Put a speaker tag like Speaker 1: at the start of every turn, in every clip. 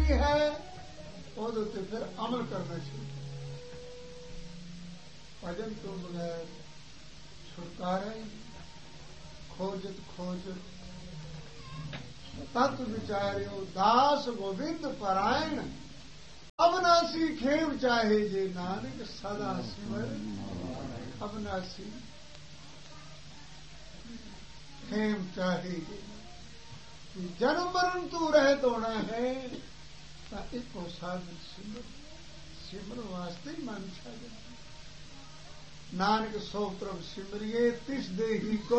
Speaker 1: ਕਰਨੀ ਹੈ ਉਹਦੇ ਉੱਤੇ ਫਿਰ ਅਮਲ ਕਰਨਾ ਚਾਹੀਦਾ। ਭਜਨ ਤੋਂ ਬਗੈਰ ਛੁਟਕਾਰਾ ਹੀ ਨਹੀਂ। ਖੋਜਤ ਖੋਜਤ ਤਤ ਵਿਚਾਰਿਓ ਦਾਸ ਗੋਬਿੰਦ ਪਰਾਇਣ ਅਬਨਾਸੀ ਖੇਮ ਚਾਹੇ ਜੇ ਨਾਨਕ ਸਦਾ ਸਿਮਰ ਅਬਨਾਸੀ ਖੇਮ ਚਾਹੇ ਜੇ ਜਨਮ ਮਰਨ ਤੂੰ ਰਹਿਤ ਹੋਣਾ ਹੈ ਤਾਂ ਇੱਕੋ ਸਾਧਨ ਸਿਮਰ ਵਾਸਤੇ ਹੀ ਮਨ ਛੱਡ ਨਾਨਕ ਸੋ ਪ੍ਰਭ ਸਿਮਰਿਏ ਤਿਸ ਦੇ ਹੀ ਕੋ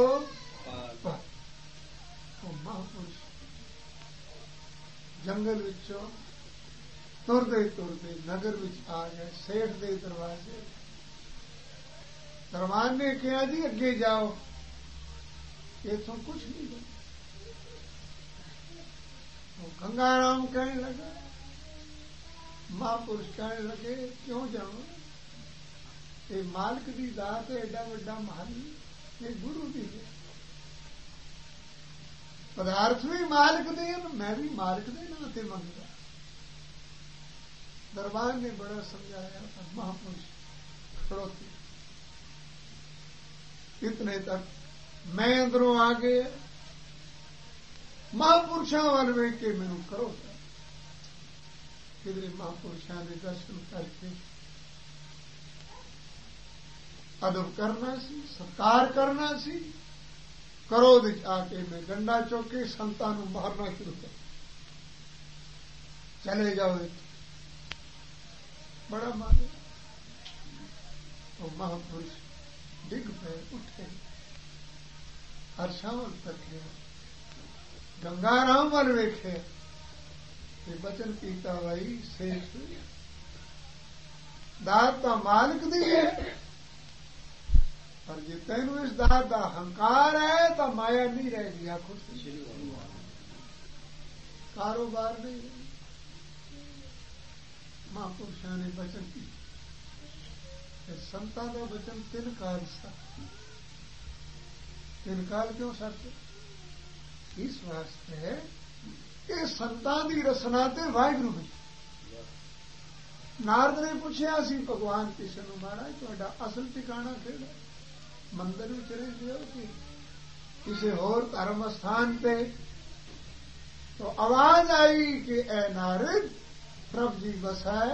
Speaker 1: ਉਹ ਮਹਾਂਪੁਰਸ਼ ਜੰਗਲ ਵਿੱਚੋਂ ਤੁਰਦੇ ਤੁਰਦੇ ਨਗਰ ਵਿੱਚ ਆ ਗਏ। ਸੇਠ ਦੇ ਦਰਵਾਜ਼ੇ ਦਰਬਾਨ ਨੇ ਕਿਹਾ ਜੀ ਅੱਗੇ ਜਾਓ, ਇਥੋਂ ਕੁਛ ਨਹੀਂ ਹੈ। ਉਹ ਗੰਗਾਰਾਮ ਕਹਿਣ ਲੱਗਾ, ਮਹਾਂਪੁਰਸ਼ ਕਹਿਣ ਲੱਗੇ ਕਿਉਂ ਜਾਵਾਂ, ਇਹ ਮਾਲਕ ਦੀ ਦਾਤ ਹੈ, ਐਡਾ ਵੱਡਾ ਮਹਲ ਇਹ ਗੁਰੂ ਦੀ ਹੈ। ਪਦਾਰਥ ਵੀ ਮਾਲਕ ਦੇ ਹਨ, ਮੈਂ ਵੀ ਮਾਲਕ ਦੇ ਨਾਂ ਤੇ ਮੰਗਦਾ। ਦਰਬਾਰ ਨੇ ਬੜਾ ਸਮਝਾਇਆ ਪਰ ਮਹਾਂਪੁਰਸ਼ ਖੜੋਤੇ। ਇਤਨੇ ਤੱਕ ਮੈਂ ਅੰਦਰੋਂ ਆ ਗਏ। ਮਹਾਂਪੁਰਸ਼ਾਂ ਵੱਲ ਵੇਖ ਕੇ ਮੈਨੂੰ ਕਰੋ ਕਿਧਰੇ ਮਹਾਂਪੁਰਸ਼ਾਂ ਦੇ ਦਰਸ਼ਨ ਕਰਕੇ ਅਦਬ ਕਰਨਾ ਸੀ, ਸਤਿਕਾਰ ਕਰਨਾ ਸੀ। ਕਰੋਧ ਵਿੱਚ ਆ ਕੇ ਮੈਂ ਡੰਡਾ ਚੁੱਕ ਕੇ ਸੰਤਾਂ ਨੂੰ ਮਾਰਨਾ ਸ਼ੁਰੂ ਕਰ ਚਲੇ ਜਾਓ। ਬੜਾ ਮਾਰੇ ਉਹ ਮਹਾਂਪੁਰਸ਼ ਡਿੱਗ ਪਏ, ਉੱਠੇ, ਅਰਸ਼ਾਂ ਵੱਲ ਤੱਕਿਆ, ਗੰਗਾਰਾਮ ਵੱਲ ਵੇਖਿਆ ਤੇ ਬਚਨ ਕੀਤਾ, ਭਾਈ ਸੇਠ ਦਾਤ ਤਾਂ ਮਾਲਕ ਦੀ ਹੈ, ਪਰ ਜੇ ਤੈਨੂੰ ਇਸ ਦਾਤ ਦਾ ਹੰਕਾਰ ਹੈ ਤਾਂ ਮਾਇਆ ਨਹੀਂ ਰਹਿ ਗਈ। ਆਖੋ ਕਾਰੋਬਾਰ ਨਹੀਂ। ਮਹਾਂਪੁਰਸ਼ਾਂ ਨੇ ਬਚਨ ਕੀਤਾ। ਸੰਤਾਂ ਦਾ ਬਚਨ 3 ਕਾਲ ਸਾ। 3 ਕਾਲ ਕਿਉਂ ਸੱਚ? ਇਸ ਵਾਸਤੇ ਹੈ ਕਿ ਸੰਤਾਂ ਦੀ ਰਸਨਾ ਤੇ ਵਾਹਿਗੁਰੂ ਵਿੱਚ। ਨਾਰਦ ਨੇ ਪੁੱਛਿਆ ਸੀ ਭਗਵਾਨ ਕ੍ਰਿਸ਼ਨ ਨੂੰ, ਮਹਾਰਾਜ ਤੁਹਾਡਾ ਅਸਲ ਟਿਕਾਣਾ ਕਿਹੜਾ? ਮੰਦਰ ਵਿੱਚ ਰਹਿੰਦੇ ਹੋ ਕਿ ਕਿਸੇ ਹੋਰ ਧਰਮ ਸਥਾਨ ਤੇ? तो आवाज आई कि ए नारद प्रभु जी बसाए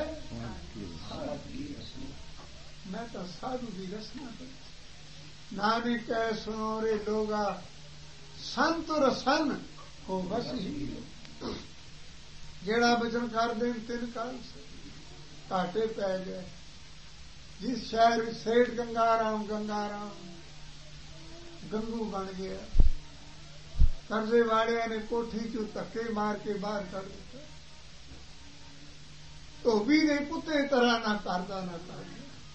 Speaker 1: मैं तो साधु की रसना कर। नानक कह सुनो रे लोगा संत रसन को बस ही जेड़ा बचन कर देन 3 काल से घाटे पै गए। जिस शहर में सेठ गंगाराम गंगू बन गया, कर्जे वाले ने कोठी चो धक्के मार के बाहर कर दिता। धोबी ने कुत्ते तरह ना करदा ना कर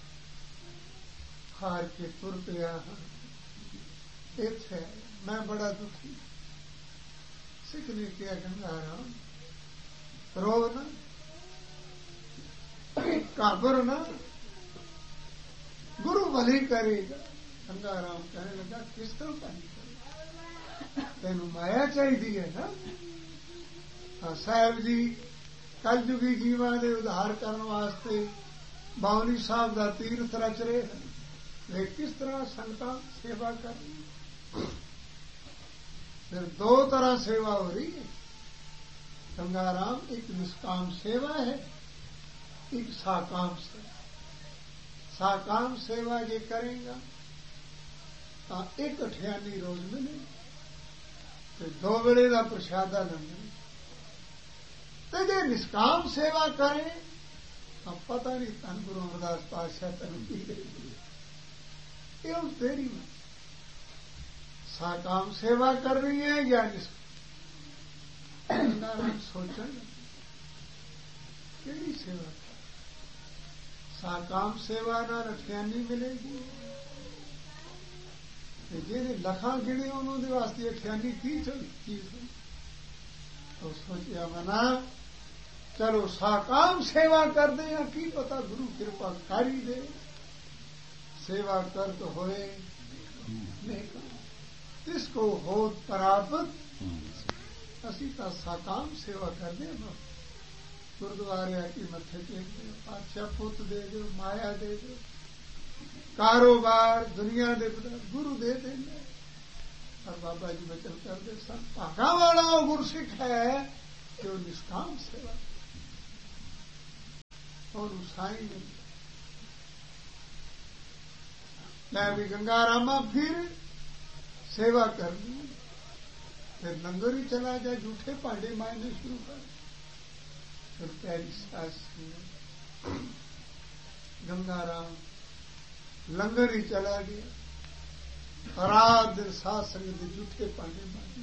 Speaker 1: हार के तुर पिया। इत्थे मैं बड़ा दुखी। सिख ने कहा गंगाराम रो ना, घाबर ना, गुरु भली करेगा। गंगाराम कहने लगा किस तरह भली करेगा? तेन माया चाहिए है ना। हाँ साहब जी कलयुगी जीवां दे उद्धार करने वास्ते बावली साहब का तीर्थ रच रहे हैं। वे किस तरह संगतां सेवा कर रही। फिर 2 तरह सेवा हो रही है गंगाराम, एक निष्काम सेवा है, एक साकाम सेवा। साकाम सेवा ये करेगा तो 1 अठियानी रोज मिलेगी, 2 वेले का प्रसादा लंघे। तो जे निष्काम सेवा करें तो पता नहीं धन गुरु अमरदास पातशाह तेन की देगी। ये तेरी में साकाम सेवा कर रही है या निष्काम? सोचन केड़ी सेवा कर। साकाम सेवा ना अठियानी मिलेगी, ਜਿਹਨੇ ਲੱਖਾਂ ਗਿਣੇ ਉਹਨਾਂ ਦੇ ਵਾਸਤੇ ਅਠਿਆਨੀ ਕੀ ਚੀਜ਼। तो सोचा मना चलो साकाम सेवा कर दे या की पता गुरु कृपा कर ही दे। सेवा कर तो होए इसको हो प्राप्त। असी तो साकाम सेवा कर दे ਗੁਰਦੁਆਰੇ ਆ ਕੇ ਮੱਥੇ ਟੇਕਦੇ, ਪਾਤਸ਼ਾਹ ਪੁੱਤ ਦੇ ਦਿਓ, ਮਾਇਆ ਦੇ ਦਿਓ, ਕਾਰੋਬਾਰ ਦੁਨੀਆ ਦੇ ਗੁਰੂ ਦੇ ਦਿੰਦੇ। और बाबा जी वचन करते सब भागा वाला गुरसिख है जो निष्काम सेवा और साई मैं भी गंगा रामा फिर सेवा करनी, फिर लंगर ही चला जाए, झूठे पांडे मारने शुरू कर, फिर प्यारी सास गंगा राम लंगर ही चला गया, रात दिन साध संगत के झूठे पांडे मारने।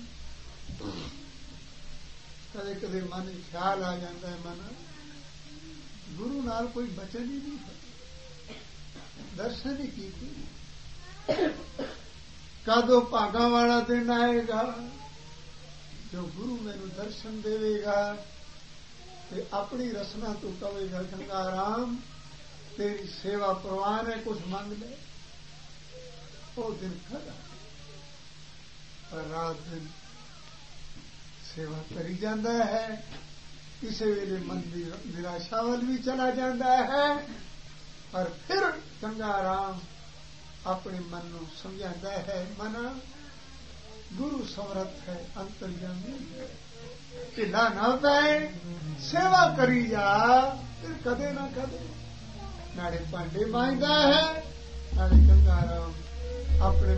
Speaker 1: कदे कदे मन ख्याल आ जाता है, मन गुरु नाल कोई बचन ही नहीं है, दर्शन ही की कदों भागा वाला दिन आएगा जो गुरु मैनू दर्शन देवेगा ते अपनी रसना तो कहेगा गंगा राम तेरी सेवा प्रवान है, कुछ मांग ले। वो दिन खड़ा और रात दिन सेवा करी जाता है, किसी वेले मन की निराशा वाल भी चला जाता है, और फिर गंगा राम अपने मन को समझाता है, मन गुरु समर्थ है, अंतर्यामी है, ढिला ना पै, सेवा करी जा, फिर कदे ना कदे नाले भांडे मांजदा है, नाले गंगा राम अपने